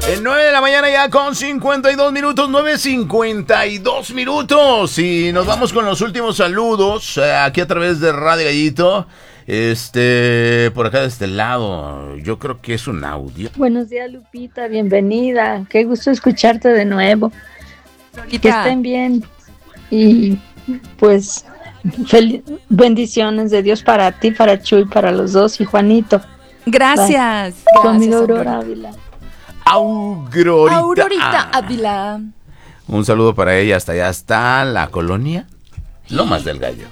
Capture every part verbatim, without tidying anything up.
En nueve de la mañana ya con cincuenta y dos minutos, nueve cincuenta y dos minutos. Y nos vamos con los últimos saludos eh, aquí a través de Radio Gallito. Este, por acá de este lado, yo creo que es un audio. Buenos días, Lupita, bienvenida. Qué gusto escucharte de nuevo. Lupita. Que estén bien y pues fel- bendiciones de Dios para ti, para Chuy, para los dos y Juanito. Gracias. Conmigo Aurora Ávila. Aurorita. Aurorita Ávila. Un saludo para ella hasta allá, hasta la colonia Lomas del Gallo.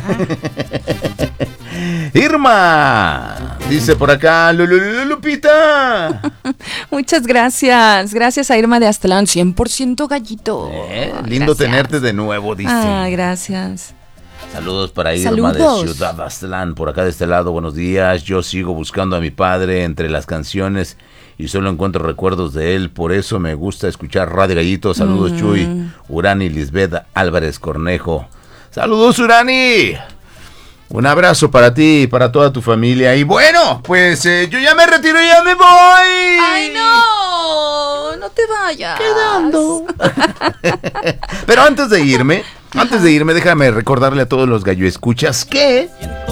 Irma, dice por acá, Lupita. Muchas gracias. Gracias a Irma de Aztlán, cien por ciento gallito. Eh, lindo gracias. Tenerte de nuevo, dice. Ah, gracias. Saludos para Irma Saludos. de Ciudad Aztlán, por acá de este lado, buenos días. Yo sigo buscando a mi padre entre las canciones y solo encuentro recuerdos de él, por eso me gusta escuchar Radio Gallito. Saludos, mm. Chuy, Urani, Lisbeth Álvarez Cornejo. Saludos, Urani. Un abrazo para ti y para toda tu familia. Y bueno, pues eh, yo ya me retiro, ya me voy. ¡Ay, no! No te vayas. Quedando. Pero antes de irme, antes de irme, déjame recordarle a todos los gallo escuchas que...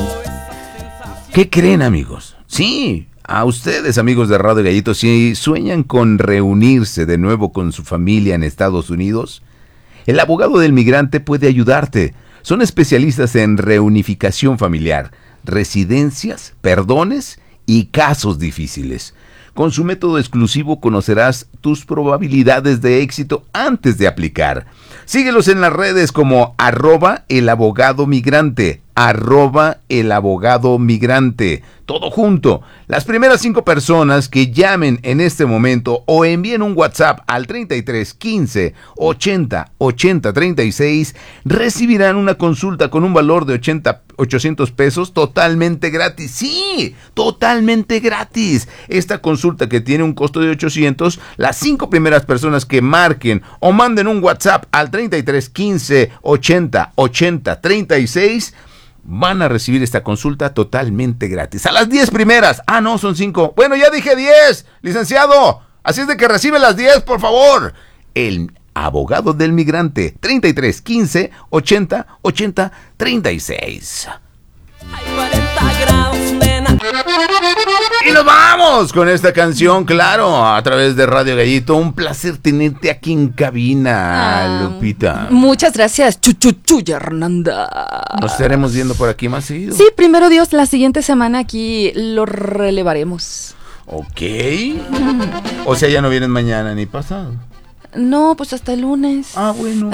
¿Qué creen, amigos? Sí, a ustedes, amigos de Radio Gallito, si sueñan con reunirse de nuevo con su familia en Estados Unidos, el abogado del migrante puede ayudarte. Son especialistas en reunificación familiar, residencias, perdones y casos difíciles. Con su método exclusivo conocerás tus probabilidades de éxito antes de aplicar. Síguelos en las redes como arroba el abogado migrante, arroba el abogado migrante. Todo junto. Las primeras cinco personas que llamen en este momento o envíen un WhatsApp al treinta y tres quince ochenta ochenta treinta y seis recibirán una consulta con un valor de ochenta, ochocientos pesos totalmente gratis. Sí, totalmente gratis. Esta consulta que tiene un costo de ochocientos, las cinco primeras personas que marquen o manden un WhatsApp al treinta y tres quince ochenta ochenta treinta y seis van a recibir esta consulta totalmente gratis. A las diez primeras. Ah, no, son cinco. Bueno, ya dije diez, licenciado. Así es de que recibe las diez, por favor. El abogado del migrante. treinta y tres quince ochenta ochenta treinta y seis. Hay cuarenta grados, nena. Y nos vamos con esta canción, claro, a través de Radio Gallito. Un placer tenerte aquí en cabina, ah, Lupita. Muchas gracias, Chuchuchu Hernanda. Nos estaremos viendo por aquí más seguido. Sí, primero Dios, la siguiente semana aquí lo relevaremos. Ok. Mm. O sea, ya no vienen mañana ni pasado. No, pues hasta el lunes. Ah, bueno.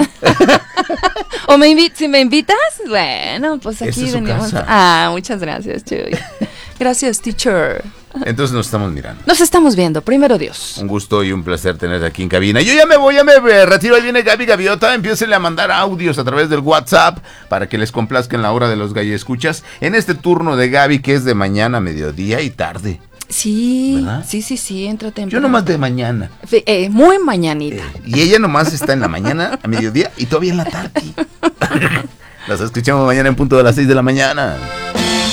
O me invi- si me invitas, bueno, pues aquí venimos. Casa. Ah, muchas gracias, Chuy. Gracias, teacher. Entonces nos estamos mirando. Nos estamos viendo, primero Dios. Un gusto y un placer tenerte aquí en cabina. Yo ya me voy, ya me retiro. Ahí viene Gaby Gaviota. Empiécenle a mandar audios a través del WhatsApp para que les complazca en la hora de los gallo escuchas. En este turno de Gaby, que es de mañana, mediodía y tarde. Sí, ¿verdad? sí, sí, sí, entra temprano. Yo nomás de mañana. Eh, muy mañanita. Eh, y ella nomás está en la mañana, a mediodía y todavía en la tarde. Las escuchamos mañana en punto de las seis de la mañana.